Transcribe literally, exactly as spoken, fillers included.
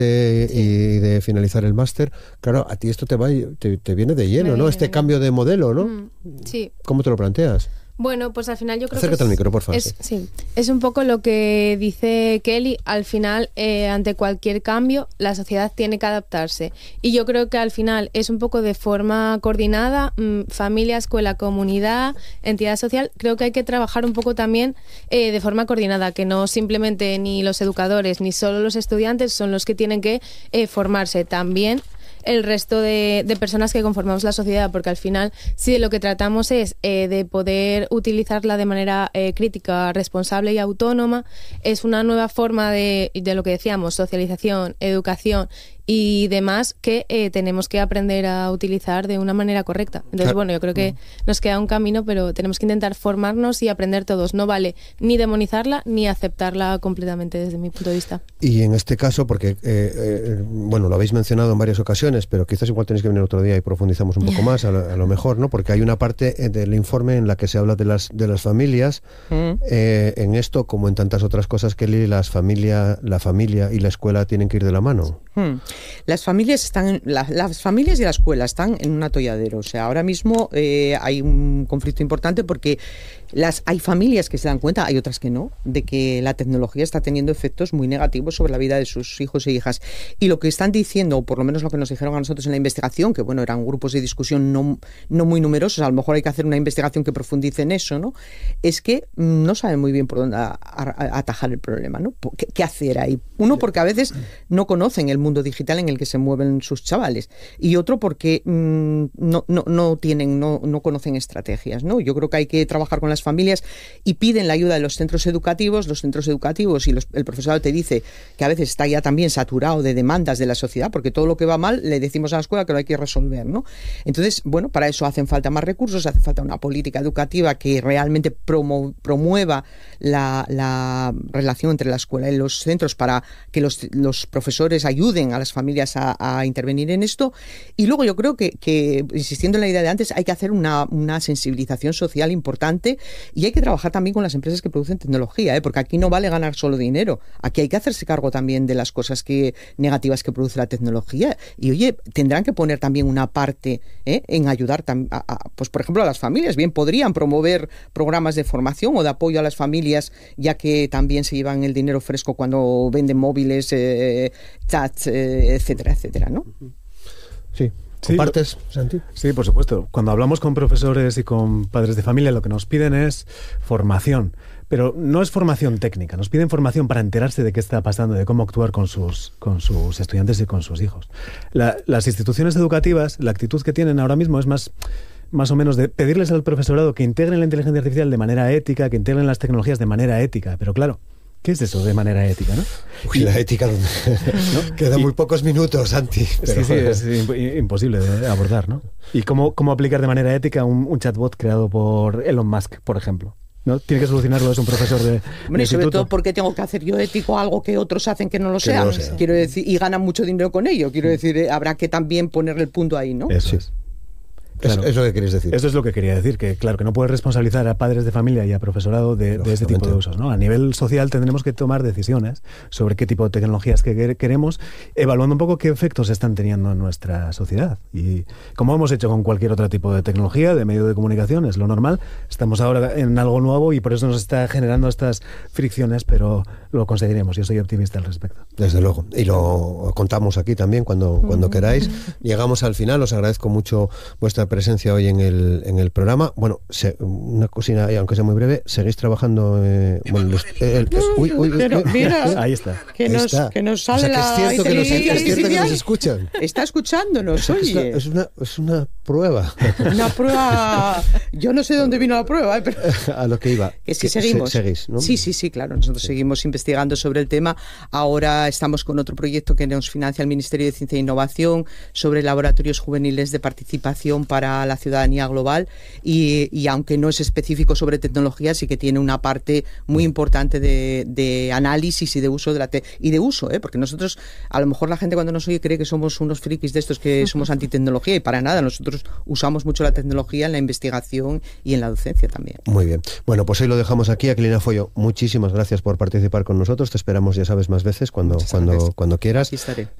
eh, sí. y de finalizar el máster, claro, a ti esto te va te, te viene de lleno, ¿no? Este cambio de modelo, ¿no? Mm, sí. ¿Cómo te lo planteas? Bueno, pues al final yo creo Acércate que es, al micro, por favor. Es, sí, es un poco lo que dice Kelly. Al final, eh, ante cualquier cambio, la sociedad tiene que adaptarse. Y yo creo que al final es un poco de forma coordinada, mmm, familia, escuela, comunidad, entidad social. Creo que hay que trabajar un poco también eh, de forma coordinada, que no simplemente ni los educadores ni solo los estudiantes son los que tienen que eh, formarse. También el resto de, de personas que conformamos la sociedad, porque al final si de lo que tratamos es eh, de poder utilizarla de manera eh, crítica, responsable y autónoma, es una nueva forma de, de lo que decíamos, socialización, educación y demás que eh, tenemos que aprender a utilizar de una manera correcta. Entonces, bueno, yo creo que nos queda un camino, pero tenemos que intentar formarnos y aprender todos. No vale ni demonizarla ni aceptarla completamente desde mi punto de vista. Y en este caso, porque, eh, eh, bueno, lo habéis mencionado en varias ocasiones, pero quizás igual tenéis que venir otro día y profundizamos un poco más, a lo, a lo mejor, ¿no? Porque hay una parte del informe en la que se habla de las, de las familias. Mm. Eh, en esto, como en tantas otras cosas, Kelly, las familia, la familia y la escuela tienen que ir de la mano. Hmm. Las familias están, la, las familias y la escuela están en un atolladero. O sea, ahora mismo eh, hay un conflicto importante porque las, hay familias que se dan cuenta, hay otras que no, de que la tecnología está teniendo efectos muy negativos sobre la vida de sus hijos e hijas. Y lo que están diciendo, o por lo menos lo que nos dijeron a nosotros en la investigación, que bueno, eran grupos de discusión no, no muy numerosos, a lo mejor hay que hacer una investigación que profundice en eso, ¿no? Es que no saben muy bien por dónde a, a, atajar el problema, ¿no? ¿Qué, qué hacer ahí? Uno, porque a veces no conocen el mundo digital en el que se mueven sus chavales, y otro porque mmm, no, no, no tienen, no, no conocen estrategias, ¿no? Yo creo que hay que trabajar con las familias y piden la ayuda de los centros educativos. Los centros educativos y los, el profesorado te dice que a veces está ya también saturado de demandas de la sociedad, porque todo lo que va mal le decimos a la escuela que lo hay que resolver, ¿no? Entonces, bueno, para eso hacen falta más recursos, hace falta una política educativa que realmente promo, promueva la, la relación entre la escuela y los centros para que los, los profesores ayuden a las familias a, a intervenir en esto. Y luego yo creo que, que, insistiendo en la idea de antes, hay que hacer una, una sensibilización social importante y hay que trabajar también con las empresas que producen tecnología, ¿eh? Porque aquí no vale ganar solo dinero, aquí hay que hacerse cargo también de las cosas que, negativas que produce la tecnología. Y oye, tendrán que poner también una parte ¿eh? en ayudar, tam, a, a, pues por ejemplo, a las familias. Bien, podrían promover programas de formación o de apoyo a las familias, ya que también se llevan el dinero fresco cuando venden móviles, eh, chats, eh, etcétera, etcétera, ¿no? Sí. ¿Compartes, Santi? Sí, por supuesto. Cuando hablamos con profesores y con padres de familia, lo que nos piden es formación. Pero no es formación técnica, nos piden formación para enterarse de qué está pasando, de cómo actuar con sus, con sus estudiantes y con sus hijos. La, las instituciones educativas, la actitud que tienen ahora mismo es más... más o menos de pedirles al profesorado que integren la inteligencia artificial de manera ética, que integren las tecnologías de manera ética. Pero claro, ¿qué es eso de manera ética, no? Uy, la ética, ¿no? Quedan y, muy pocos minutos, Santi. Pero... Sí, sí, es imp- imposible de abordar, ¿no? ¿Y cómo, cómo aplicar de manera ética un, un chatbot creado por Elon Musk, por ejemplo? ¿No? Tiene que solucionarlo, es un profesor de, bueno, y de sobre instituto. todo, ¿por qué tengo que hacer yo ético algo que otros hacen que no lo que sea? No lo sea. Quiero decir, y ganan mucho dinero con ello. Quiero decir, eh, habrá que también ponerle el punto ahí, ¿no? Eso es. Claro. Es, es lo que queréis decir. Eso es lo que quería decir, que claro, que no puedes responsabilizar a padres de familia y a profesorado de, de este tipo de usos, ¿no? A nivel social tendremos que tomar decisiones sobre qué tipo de tecnologías que queremos, evaluando un poco qué efectos están teniendo en nuestra sociedad. Y como hemos hecho con cualquier otro tipo de tecnología, de medio de comunicación, es lo normal. Estamos ahora en algo nuevo y por eso nos está generando estas fricciones, pero lo conseguiremos. Yo soy optimista al respecto. Desde luego. Y lo contamos aquí también cuando, cuando queráis. Llegamos al final. Os agradezco mucho vuestra presencia hoy en el, en el programa. Bueno, se, una cosina, aunque sea muy breve, seguís trabajando. Eh, bueno, los, eh, el, es, uy, uy, uy, Pero, eh, mira, eh, ahí está. Que nos, está. Que nos sale o sea, que es cierto, la que nos, es cierto que nos escuchan. Está escuchándonos, o sea, oye. Es una, es una prueba. Una prueba. Yo no sé de dónde vino la prueba, ¿eh? Pero... A lo que iba. Es que seguimos. Se, seguís, ¿no? Sí, sí, sí, claro. Nosotros sí. seguimos investigando sobre el tema. Ahora estamos con otro proyecto que nos financia el Ministerio de Ciencia e Innovación sobre laboratorios juveniles de participación para para la ciudadanía global y, y aunque no es específico sobre tecnología, sí que tiene una parte muy importante de, de análisis y de uso de la te y de uso, ¿eh? Porque nosotros, a lo mejor la gente cuando nos oye cree que somos unos frikis de estos que somos antitecnología, y para nada, nosotros usamos mucho la tecnología en la investigación y en la docencia también. Muy bien. Bueno, pues hoy lo dejamos aquí. Aquilina Foyo, muchísimas gracias por participar con nosotros. Te esperamos, ya sabes, más veces cuando, cuando, cuando quieras. Aquí estaré.